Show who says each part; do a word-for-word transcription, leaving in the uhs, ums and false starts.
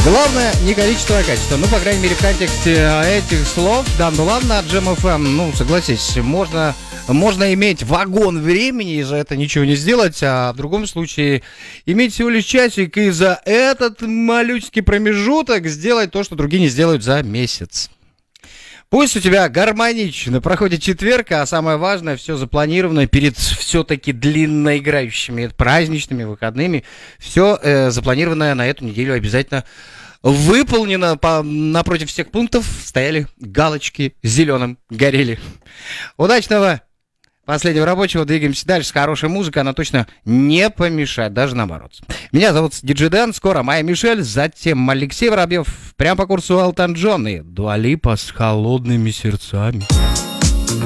Speaker 1: Главное не количество, а качество. Ну, по крайней мере, в контексте этих слов Дан Дулан на Джем эф эм, ну, согласись, можно, можно иметь вагон времени и за это ничего не сделать, а в другом случае иметь всего лишь часик и за этот малюсенький промежуток сделать то, что другие не сделают за месяц. Пусть у тебя гармонично проходит четверг, а самое важное, все запланировано перед все-таки длинноиграющими праздничными выходными. Все э, запланированное на эту неделю обязательно выполнено. По, напротив всех пунктов стояли галочки зеленым, горели. Удачного последнего рабочего. Двигаемся дальше с хорошей музыкой. Она точно не помешает, даже наоборот. Меня зовут Диджей Дэн. Скоро Майя Мишель, затем Алексей Воробьев. Прямо по курсу Элтон Джон и Дуа Липа с холодными сердцами.